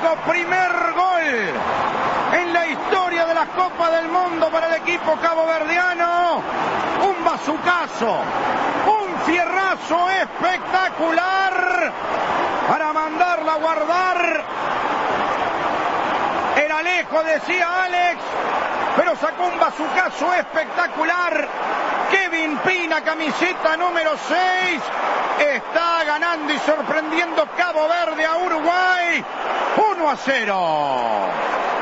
único primer gol en la historia de las Copas del Mundo para el equipo caboverdiano. Un bazucazo, un fierrazo espectacular para mandarla a guardar. Era lejos, decía Alex, pero sacó un bazucazo espectacular. Kevin Pina, camiseta número 6, está ganando y sorprendiendo Cabo Verde a Uruguay 1-0.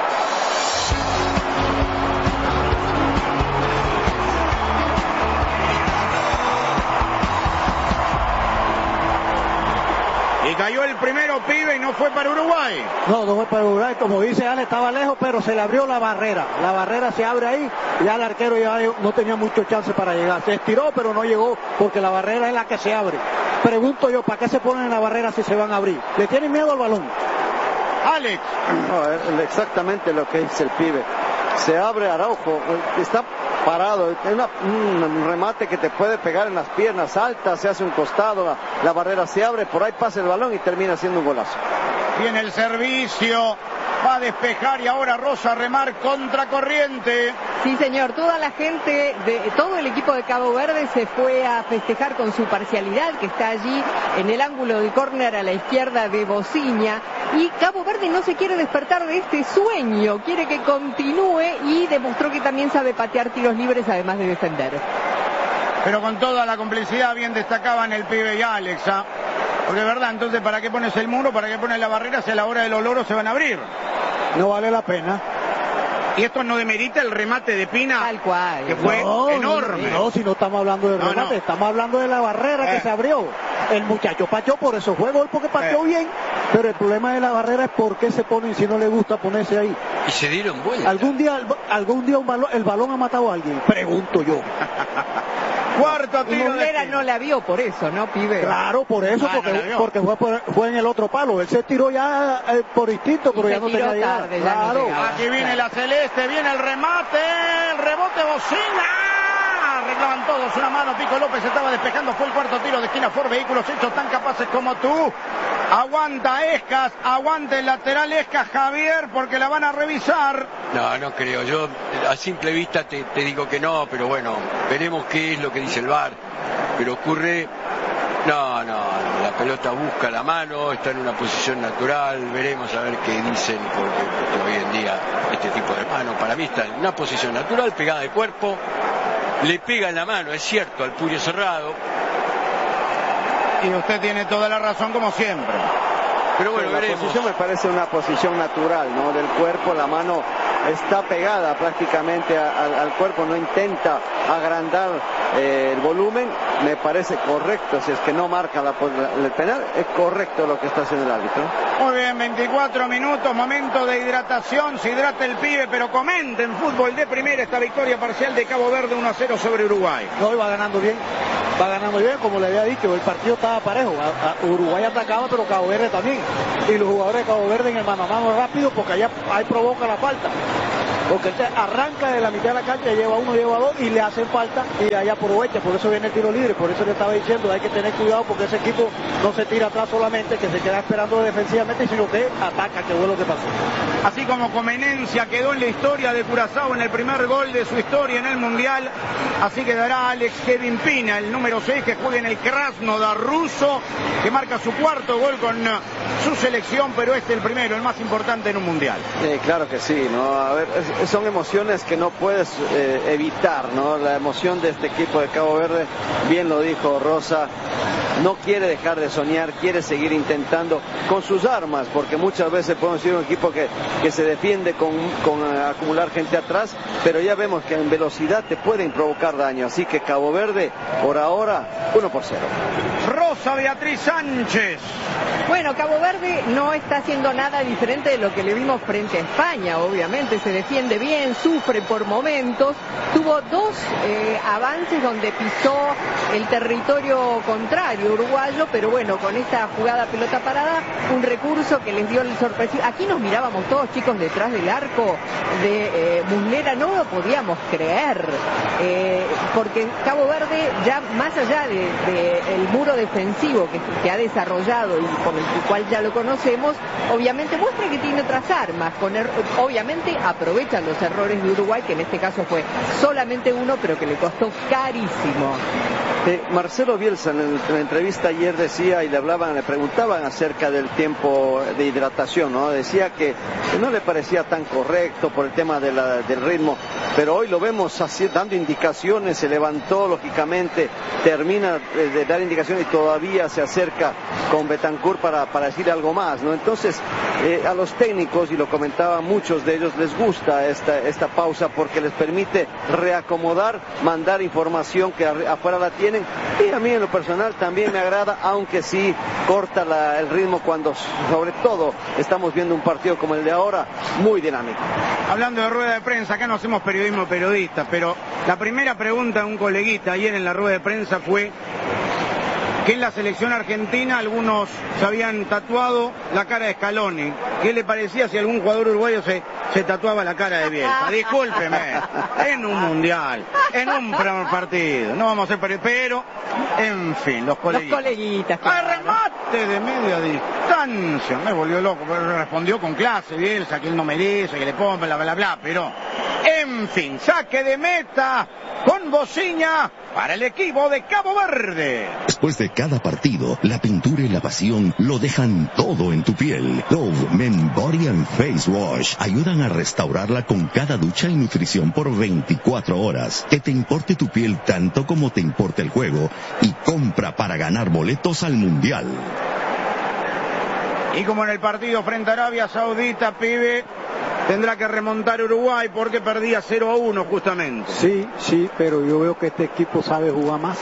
Y cayó el primero, pibe, y no fue para Uruguay. No fue para Uruguay. Como dice Ale, estaba lejos, pero se le abrió la barrera. La barrera se abre ahí. Ya el arquero ya no tenía mucho chance para llegar. Se estiró, pero no llegó, porque la barrera es la que se abre. Pregunto yo, ¿para qué se ponen en la barrera si se van a abrir? ¿Le tienen miedo al balón? Alex. No, exactamente lo que dice el pibe. Se abre Araujo, está parado, es un remate que te puede pegar en las piernas, salta, se hace un costado, la barrera se abre, por ahí pasa el balón y termina siendo un golazo. Viene el servicio, va a despejar y ahora Rosa a remar contracorriente. Sí, señor, toda la gente, todo el equipo de Cabo Verde se fue a festejar con su parcialidad, que está allí en el ángulo del córner a la izquierda de Bociña. Y Cabo Verde no se quiere despertar de este sueño, quiere que continúe y demostró que también sabe patear tiros libres además de defender. Pero con toda la complicidad bien destacaban el pibe y Alex, ¿ah? Porque es verdad, entonces ¿para qué pones el muro? ¿Para qué pones la barrera? Si a la hora de los loros se van a abrir. No vale la pena. Y esto no demerita el remate de Pina, tal cual, que fue enorme. No, si no estamos hablando de remate, estamos hablando de la barrera que se abrió. El muchacho pateó, por eso fue gol, porque pateó bien. Pero el problema de la barrera es por qué se ponen si no le gusta ponerse ahí. Y se dieron vuelta. Algún día el balón ha matado a alguien, pregunto yo. Cuarto tiro. Muslera no la vio por eso, ¿no, pibe? Claro, por eso, porque fue en el otro palo. Él se tiró ya por instinto, pero ya no tenía llegada. Claro. Aquí viene la celeste, viene el remate, el rebote, Bocina. Reclaman todos una mano, Pico López estaba despejando, fue el cuarto tiro de esquina. Ford Vehículos hechos tan capaces como tú. Aguanta Escas, aguanta el lateral Escas, Javier, porque la van a revisar. No creo, yo a simple vista te digo que no, pero bueno, veremos qué es lo que dice el VAR. Pero ocurre, la pelota busca la mano, está en una posición natural, veremos a ver qué dicen, porque hoy en día este tipo de mano para mí está en una posición natural, pegada de cuerpo, le pega en la mano, es cierto, al puño cerrado. Y usted tiene toda la razón como siempre. Pero bueno, veremos. La posición me parece una posición natural, ¿no? Del cuerpo, la mano está pegada prácticamente al cuerpo, no intenta agrandar el volumen. Me parece correcto, si es que no marca el penal, es correcto lo que está haciendo el árbitro. Muy bien, 24 minutos, momento de hidratación, se hidrata el pibe, pero comenten fútbol de primera esta victoria parcial de Cabo Verde 1-0 sobre Uruguay. No, va ganando bien, como le había dicho, el partido estaba parejo, Uruguay atacaba, pero Cabo Verde también, y los jugadores de Cabo Verde en el mano a mano rápido, porque allá ahí provoca la falta. Porque él arranca de la mitad de la cancha, lleva uno, lleva dos y le hacen falta y ahí aprovecha, por eso viene el tiro libre, por eso le estaba diciendo, hay que tener cuidado porque ese equipo no se tira atrás solamente, que se queda esperando defensivamente, sino que ataca, que fue lo que pasó. Así como Comenencia quedó en la historia de Curazao en el primer gol de su historia en el Mundial, así quedará Alex Kevin Pina, el número 6 que juega en el Krasnodar ruso, que marca su cuarto gol con su selección, pero este es el primero, el más importante en un Mundial. Claro que sí, ¿no? A ver, son emociones que no puedes evitar, ¿no? La emoción de este equipo de Cabo Verde, bien lo dijo Rosa, no quiere dejar de soñar, quiere seguir intentando con sus armas, porque muchas veces podemos decir un equipo que se defiende con acumular gente atrás, pero ya vemos que en velocidad te pueden provocar daño, así que Cabo Verde, por ahora, 1-0. Rosa Beatriz Sánchez. Bueno, Cabo Verde no está haciendo nada diferente de lo que le vimos frente a España, obviamente, se defiende bien, sufre por momentos, tuvo dos avances donde pisó el territorio contrario, territorio uruguayo, pero bueno, con esta jugada pelota parada, un recurso que les dio el sorpresivo. Aquí nos mirábamos todos, chicos, detrás del arco de Muslera, no lo podíamos creer, porque Cabo Verde, ya más allá del muro defensivo que ha desarrollado y por el cual ya lo conocemos, obviamente muestra que tiene otras armas, obviamente aprovechan los errores de Uruguay, que en este caso fue solamente uno, pero que le costó carísimo. Marcelo Bielsa en la entrevista ayer decía, y le preguntaban acerca del tiempo de hidratación, ¿no? Decía que no le parecía tan correcto por el tema del ritmo, pero hoy lo vemos así, dando indicaciones, se levantó lógicamente, termina de dar indicaciones y todavía se acerca con Betancur para decir algo más, ¿no? Entonces, a los técnicos, y lo comentaban muchos de ellos, les gusta esta pausa porque les permite reacomodar, mandar información que afuera la tienen, y a mí en lo personal también me agrada, aunque sí corta el ritmo cuando sobre todo estamos viendo un partido como el de ahora, muy dinámico. Hablando de rueda de prensa, acá no hacemos periodismo periodista, pero la primera pregunta de un coleguita ayer en la rueda de prensa fue que en la selección argentina algunos se habían tatuado la cara de Scaloni. ¿Qué le parecía si algún jugador uruguayo se tatuaba la cara de Bielsa? Discúlpeme, en un mundial, en un primer partido, no vamos a hacer pero en fin, los coleguitas. Claro. Remate de media distancia, me volvió loco, pero respondió con clase Bielsa, que él no merece, que le ponga bla bla bla, pero en fin, saque de meta con bocina para el equipo de Cabo Verde. Después de cada partido, la pintura y la pasión lo dejan todo en tu piel. Dove Men Body and Face Wash ayudan a restaurarla con cada ducha y nutrición por 24 horas. Que te importe tu piel tanto como te importa el juego, y compra para ganar boletos al Mundial. Y como en el partido frente a Arabia Saudita, pibe, tendrá que remontar Uruguay porque perdía 0-1 justamente. Sí, pero yo veo que este equipo sabe jugar más.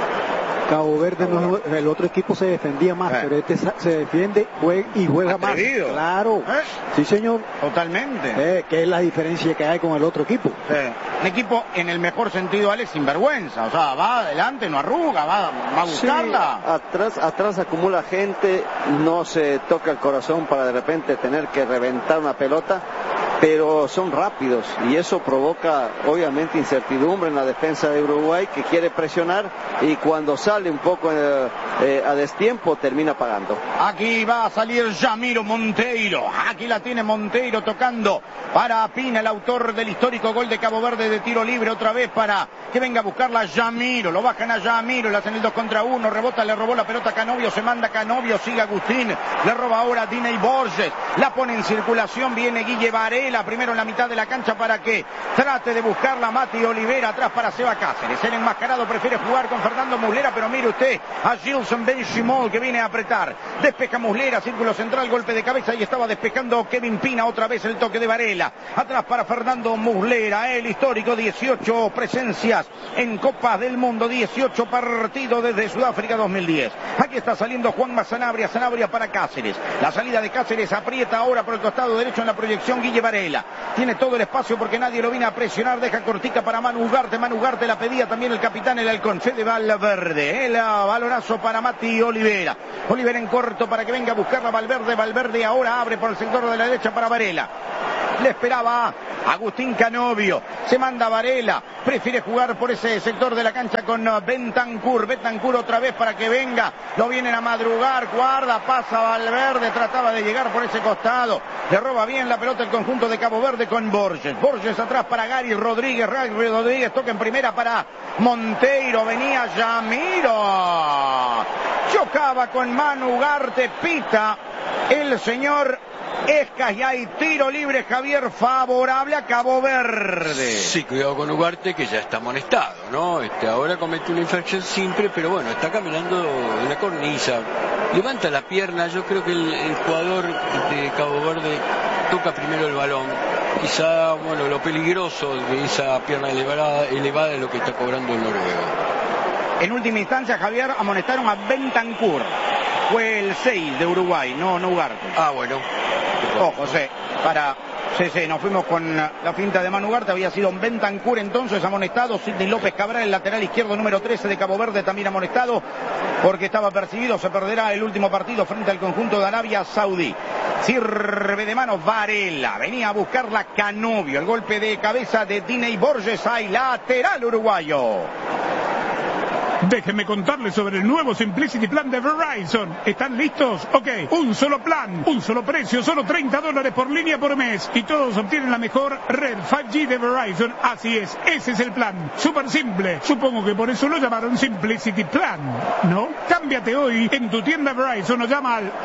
Cabo Verde, el otro equipo se defendía más, pero este se defiende y juega más. Claro, sí señor. Totalmente. Que es la diferencia que hay con el otro equipo. Un equipo, en el mejor sentido, Alex, sin vergüenza. O sea, va adelante, no arruga, va a buscarla. Sí, atrás acumula gente, no se toca el corazón para de repente tener que reventar una pelota, pero son rápidos y eso provoca obviamente incertidumbre en la defensa de Uruguay, que quiere presionar y cuando sale un poco a destiempo termina pagando. Aquí va a salir Yamiro Monteiro, aquí la tiene Monteiro tocando para Pina, el autor del histórico gol de Cabo Verde de tiro libre, otra vez para que venga a buscarla Yamiro, lo bajan a Yamiro, le hacen el 2 contra 1, rebota, le robó la pelota a Canovio, se manda Canovio, sigue Agustín, le roba ahora a Diney Borges, la pone en circulación, viene Guille Varela, primero en la mitad de la cancha para que trate de buscarla Mati Olivera, atrás para Seba Cáceres, el enmascarado prefiere jugar con Fernando Muslera, pero mire usted a Gilson Benchimol que viene a apretar, despeja Muslera, círculo central, golpe de cabeza y estaba despejando Kevin Pina, otra vez el toque de Varela, atrás para Fernando Muslera, el histórico, 18 presencias en Copas del Mundo, 18 partidos desde Sudáfrica 2010. Aquí está saliendo Juanma Sanabria para Cáceres, la salida de Cáceres aprieta ahora por el costado derecho en la proyección Guille Varela, tiene todo el espacio porque nadie lo viene a presionar, deja cortica para Manu Ugarte la pedía también el capitán, el halcón Fede Valverde, el balonazo para Mati Olivera en corto para que venga a buscarla Valverde ahora abre por el sector de la derecha para Varela, le esperaba Agustín Canovio, se manda Varela, prefiere jugar por ese sector de la cancha con Bentancur otra vez para que venga, lo vienen a madrugar, guarda, pasa Valverde, trataba de llegar por ese costado, le roba bien la pelota el conjunto de Cabo Verde con Borges atrás para Gary Rodríguez toca en primera para Monteiro, venía Yamiro, chocaba con Manu Ugarte, pita el señor Escas y hay tiro libre, Javier, favorable a Cabo Verde. Sí, cuidado con Ugarte que ya está amonestado, ¿no? Ahora comete una infracción simple, pero bueno, está caminando en la cornisa, levanta la pierna, yo creo que el jugador de Cabo Verde toca primero el balón, quizá, bueno, lo peligroso de esa pierna elevada es lo que está cobrando el noruego. En última instancia, Javier, amonestaron a Bentancur, fue el 6 de Uruguay, no Ugarte. Ah, bueno. Ojo, para Sí, nos fuimos con la finta de Manu Ugarte, había sido Bentancur entonces amonestado, Sidney López Cabral, el lateral izquierdo número 13 de Cabo Verde, también amonestado porque estaba percibido, se perderá el último partido frente al conjunto de Arabia Saudí. Sirve de mano Varela, venía a buscarla Canovio, el golpe de cabeza de Diney Borges, hay lateral uruguayo. Déjenme contarles sobre el nuevo Simplicity Plan de Verizon. ¿Están listos? Ok, un solo plan, un solo precio, solo $30 por línea por mes. Y todos obtienen la mejor red 5G de Verizon. Así es, ese es el plan. Súper simple. Supongo que por eso lo llamaron Simplicity Plan, ¿no? Cámbiate hoy en tu tienda Verizon o llama al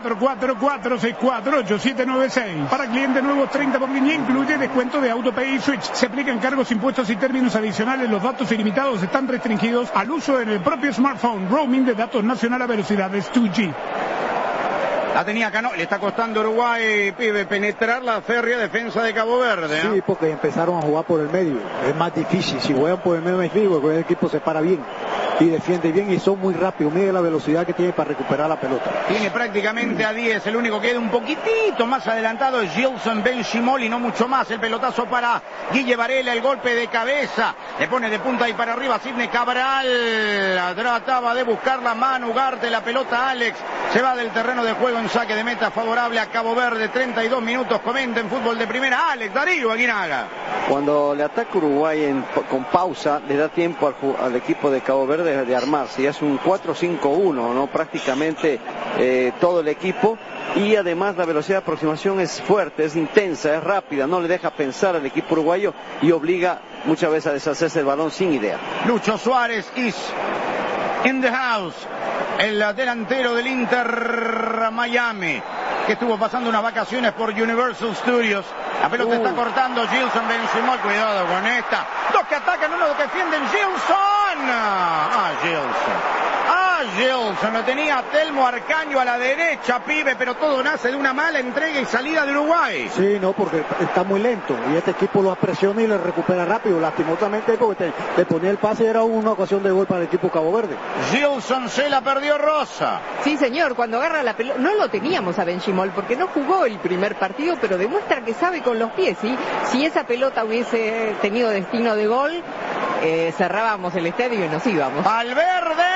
844-464-8796. Para clientes nuevos, 30 por línea, incluye descuento de AutoPay y Switch. Se aplican cargos, impuestos y términos adicionales. Los datos ilimitados están restringidos al uso en el propio smartphone. Roaming de datos nacional a velocidades 2G. La tenía Cano, le está costando a Uruguay, pibe, penetrar la férrea defensa de Cabo Verde. Sí, porque empezaron a jugar por el medio. Es más difícil. Si juegan por el medio, el equipo se para bien y defiende bien y son muy rápidos. Mide la velocidad que tiene para recuperar la pelota. Tiene prácticamente a 10. El único que queda un poquitito más adelantado es Gilson Benchimol y no mucho más. El pelotazo para Guille Varela, el golpe de cabeza. Le pone de punta y para arriba Sidney Cabral. Trataba de buscar la mano Ugarte, la pelota Alex. Se va del terreno de juego en saque de meta favorable a Cabo Verde. 32 minutos, comenta en fútbol de primera Alex Darío Aguinaga. Cuando le ataca Uruguay con pausa, le da tiempo al equipo de Cabo Verde de armarse. Ya es un 4-5-1, ¿no? Prácticamente todo el equipo. Y además la velocidad de aproximación es fuerte, es intensa, es rápida. No le deja pensar al equipo uruguayo y obliga muchas veces a deshacerse del balón sin idea. Lucho Suárez is in the house. El delantero del Inter Miami, que estuvo pasando unas vacaciones por Universal Studios. La pelota está cortando Gilson Benchimol. Cuidado con esta. Dos que atacan, uno que defienden. Gilson. Gilson. Lo tenía Telmo Arcaño a la derecha, pibe, pero todo nace de una mala entrega y salida de Uruguay. Sí, no, porque está muy lento y este equipo lo presiona y lo recupera rápido. Lastimosamente porque le ponía el pase y era una ocasión de gol para el equipo Cabo Verde. Gilson se la perdió Rosa. Sí, señor, cuando agarra la pelota, no lo teníamos a Benchimol porque no jugó el primer partido, pero demuestra que sabe con los pies, ¿sí? Si esa pelota hubiese tenido destino de gol, cerrábamos el estadio y nos íbamos. Valverde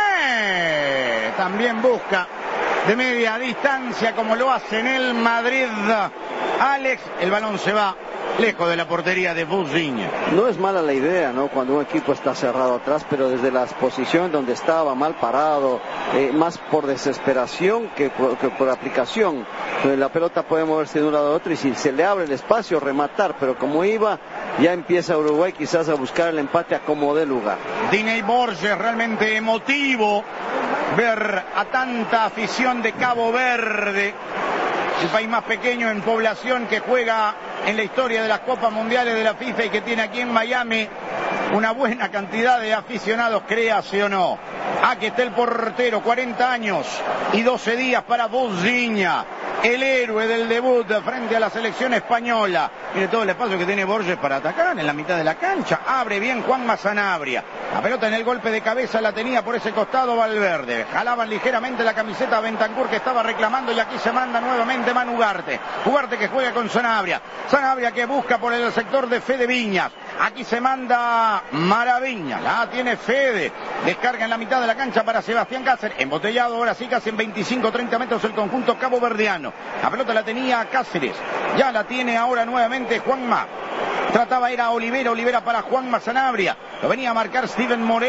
también busca de media distancia como lo hace en el Madrid Alex. El balón se va lejos de la portería de Boziña. No es mala la idea, ¿no? Cuando un equipo está cerrado atrás, pero desde las posiciones donde estaba mal parado, más por desesperación que por aplicación. La pelota puede moverse de un lado a otro y si se le abre el espacio, rematar, pero como iba, ya empieza Uruguay quizás a buscar el empate a como dé lugar. Diney Borges, realmente emotivo ver a tanta afición de Cabo Verde, el país más pequeño en población que juega en la historia de las Copas Mundiales de la FIFA y que tiene aquí en Miami una buena cantidad de aficionados, créase o no. Aquí está el portero, 40 años y 12 días para Boziña, el héroe del debut frente a la selección española. Mire todo el espacio que tiene Borges para atacar en la mitad de la cancha. Abre bien Juanma Sanabria. La pelota en el golpe de cabeza la tenía por ese costado Valverde. Jalaban ligeramente la camiseta a Bentancur que estaba reclamando y aquí se manda nuevamente Manu Ugarte. Ugarte que juega con Sanabria. Sanabria que busca por el sector de Fede Viñas. Aquí se manda Maravilla. La tiene Fede. Descarga en la mitad de la cancha para Sebastián Cáceres. Embotellado ahora sí casi en 25-30 metros el conjunto caboverdiano. La pelota la tenía Cáceres. Ya la tiene ahora nuevamente Juanma. Trataba era Olivera para Juanma Sanabria. Lo venía a marcar Steven Moreno.